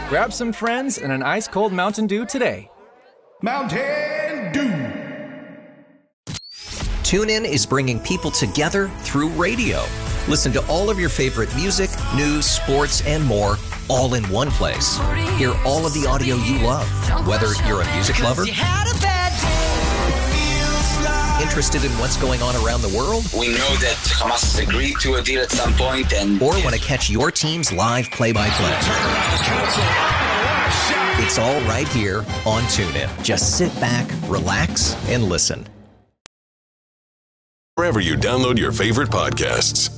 Grab some friends and an ice-cold Mountain Dew today. Mountain Dew. TuneIn is bringing people together through radio. Listen to all of your favorite music, news, sports, and more all in one place. Hear all of the audio you love, whether you're a music lover, interested in what's going on around the world, we know that Hamas has agreed to a deal at some point, and or want to catch your team's live play-by-play. It's all right here on TuneIn. Just sit back, relax, and listen. Wherever you download your favorite podcasts.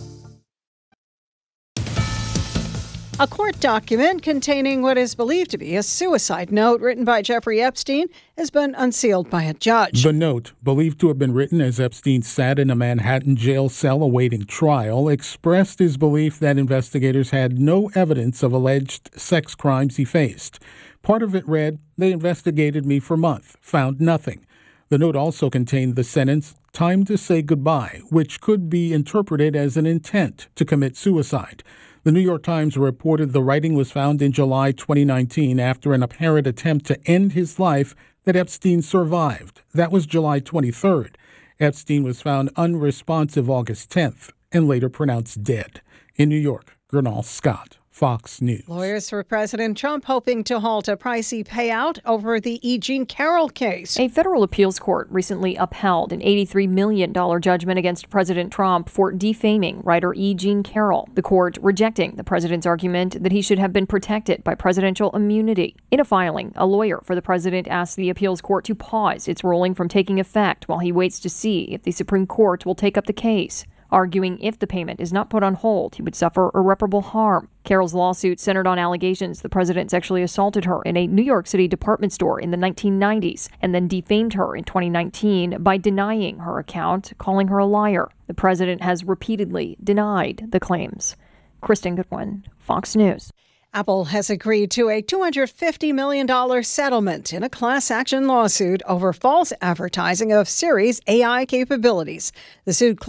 A court document containing what is believed to be a suicide note written by Jeffrey Epstein has been unsealed by a judge. The note, believed to have been written as Epstein sat in a Manhattan jail cell awaiting trial, expressed his belief that investigators had no evidence of alleged sex crimes he faced. Part of it read, "They investigated me for a month, found nothing." The note also contained the sentence, "Time to say goodbye," which could be interpreted as an intent to commit suicide. The New York Times reported the writing was found in July 2019 after an apparent attempt to end his life that Epstein survived. That was July 23rd. Epstein was found unresponsive August 10th and later pronounced dead. In New York, Gernal Scott, Fox News. Lawyers for President Trump hoping to halt a pricey payout over the E. Jean Carroll case. A federal appeals court recently upheld an $83 million judgment against President Trump for defaming writer E. Jean Carroll, the court rejecting the president's argument that he should have been protected by presidential immunity. In a filing, a lawyer for the president asked the appeals court to pause its ruling from taking effect while he waits to see if the Supreme Court will take up the case, arguing if the payment is not put on hold, he would suffer irreparable harm. Carroll's lawsuit centered on allegations the president sexually assaulted her in a New York City department store in the 1990s and then defamed her in 2019 by denying her account, calling her a liar. The president has repeatedly denied the claims. Kristen Goodwin, Fox News. Apple has agreed to a $250 million settlement in a class action lawsuit over false advertising of Siri's AI capabilities. The suit